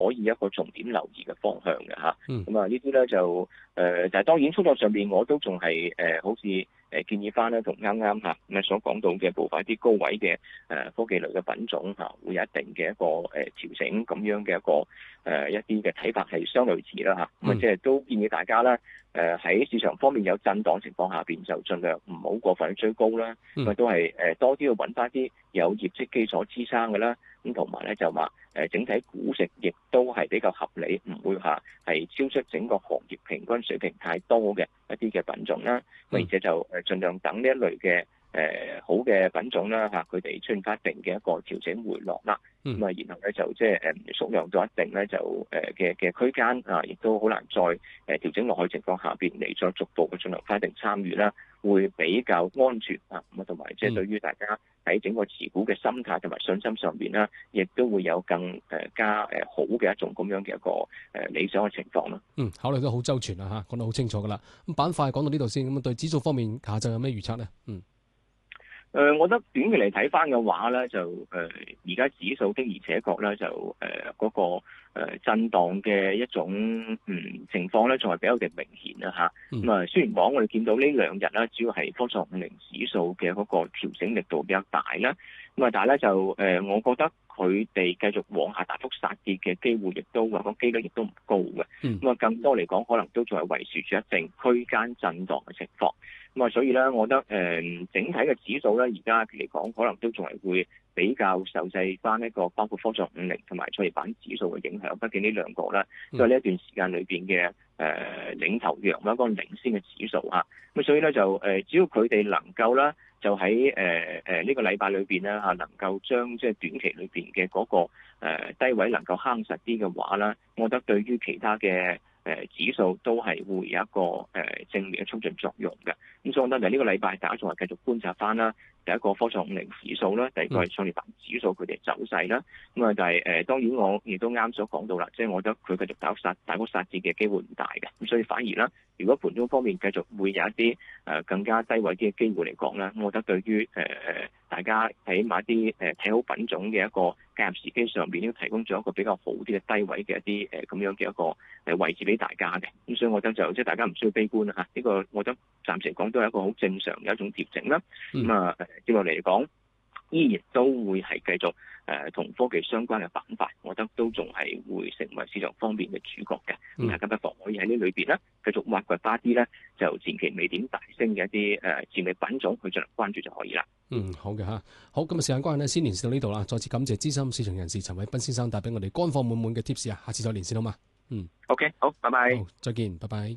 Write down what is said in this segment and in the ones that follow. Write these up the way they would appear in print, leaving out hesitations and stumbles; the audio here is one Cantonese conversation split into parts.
可以一個重點留意嘅方向嘅嚇。咁啊呢啲咧就但係當然操作上邊我都仲係好似建議翻咧，同啱啱嚇咁所講到嘅部分一啲高位嘅科技類嘅品種嚇，會有一定嘅一個調整咁樣嘅一個一啲嘅睇法係相類似啦嚇。咁啊即係都建議大家咧喺市場方面有震盪情況下邊就盡量唔好過分去追高啦，咁都係多啲去揾翻啲有業績基礎支撐嘅啦。咁同埋咧就話整體估值亦都係比較合理，唔會話係超出整個行業平均水平太多嘅一啲嘅品種啦。而且就盡量等呢一類嘅好嘅品種啦嚇，佢哋出現翻一定嘅一個調整回落啦。咁啊，然後咧就即係縮量到一定咧就嘅區間啊，亦都好難再調整落去情況下邊嚟再逐步嘅進行翻一定參與啦，會比較安全啊。咁啊，同埋即係對於大家喺整個持股嘅心態同埋信心上邊啦，亦都會有更加好嘅一種咁樣嘅一個理想嘅情況咯。 考慮得好周全啦嚇，講得好清楚噶啦。咁板塊講到呢度先，咁對指數方面下晝有咩預測咧？ 我覺得短期嚟睇翻嘅話咧，就而家指數的而且確咧就嗰個震盪嘅一種情況咧，仲係比較嘅明顯啦嚇。咁啊，雖然講我哋見到呢兩日咧，主要係科創50指數嘅嗰個調整力度比較大啦。咁啊，但係咧就我覺得佢哋繼續往下大幅殺跌嘅機會，亦都話個機率亦都唔高嘅。咁啊，更多嚟講，可能都仲係維持住一定區間震盪嘅情況。咁啊，所以咧，我覺得整體嘅指數咧，而家嚟講，可能都仲係會比較受制翻一個包括科創50同埋創業板指數嘅影響。畢竟呢兩個咧，都係呢一段時間裏邊嘅領頭羊啦，一個領先嘅指數啊。咁所以咧就只要佢哋能夠啦，就喺呢個禮拜裏邊咧嚇，能夠將即係短期裏邊嘅嗰個低位能夠夯實啲嘅話啦，我覺得對於其他嘅指數都係會有一個正面嘅促進作用嘅。咁所以我覺得呢個禮拜大家仲係繼續觀察翻啦，第一個科創50指數啦，第二個係創業板指數佢哋走勢啦。咁啊，但係當然我亦都啱所講到啦，即係我覺得佢繼續大幅殺跌嘅機會唔大嘅。咁所以反而啦，如果盤中方面繼續會有一啲更加低位啲嘅機會嚟講咧，我覺得對於大家喺買啲睇好品種嘅一個介入時機上邊，都提供咗一個比較好啲嘅低位嘅一啲咁樣嘅一個位置俾大家嘅。咁所以我覺得就即係大家唔需要悲觀啦嚇。呢個我覺得暫時講都係一個好正常嘅一種調整啦。咁啊接落嚟講，依然都會係繼續同科技相關嘅板塊，我覺得都仲係會成為市場方面嘅主角嘅。咁大家不妨可以喺呢裏邊咧，繼續挖掘翻啲咧，就前期未點大升嘅一啲潛力品種去進行關注就可以啦。 好嘅嚇，好，咁啊時間關係咧，先連線到呢度啦。再次感謝資深市場人士陳偉彬先生帶俾我哋乾貨滿滿嘅 tips 啊！下次再連線好嘛 ？OK， 好，拜拜。 好，再見，拜拜。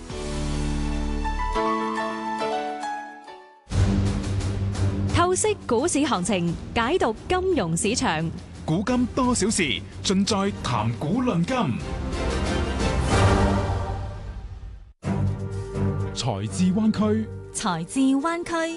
透析股市行情，解讀金融市場。 古今多少事，盡在談股論金。財智灣區， 財智灣區。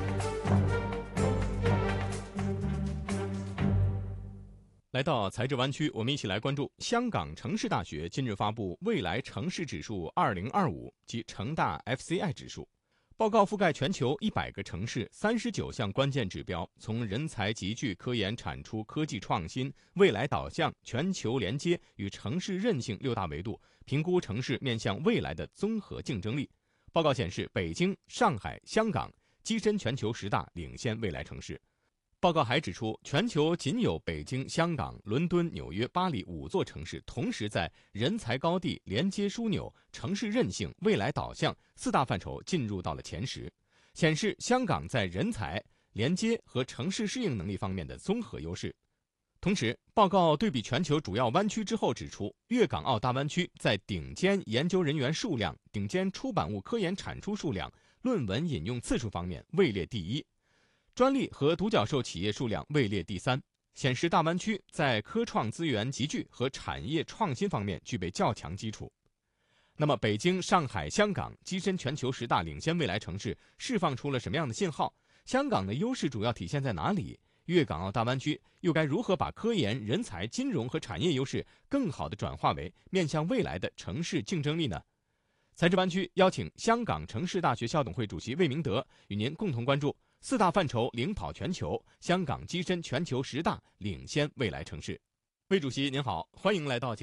來到財智灣區，我們一起來關注香港城市大學近日發布未來城市指數2025及城大 FCI 指數。報告覆蓋全球100個城市39項關鍵指標，從人才集聚、科研產出、科技創新、未來導向、全球連接與城市韌性6大維度，評估城市面向未來的綜合競爭力。報告顯示，北京、上海、香港躋身全球10大領先未來城市。報告還指出，全球僅有北京、香港、倫敦、紐約、巴黎5座城市同時在人才高地、連接樞紐、城市韌性、未來導向4大範疇進入到了前10，顯示香港在人才、連接和城市適應能力方面的綜合優勢。同時，報告對比全球主要灣區之後指出，粵港澳大灣區在頂尖研究人員數量、頂尖出版物科研產出數量、論文引用次數方面位列第1。專利和獨角獸企業數量位列第3，顯示大灣區在科創資源集聚和產業創新方面具備較強基礎。那麼，北京、上海、香港躋身全球10大領先未來城市，釋放出了什麼樣的信號？香港的優勢主要體現在哪裡？粵港澳大灣區又該如何把科研、人才、金融和產業優勢更好地轉化為面向未來的城市競爭力呢？財智灣區邀請香港城市大學校董會主席魏明德與您共同關注4大範疇領跑全球，香港躋身全球10大領先未來城市。魏主席您好，歡迎來到節目。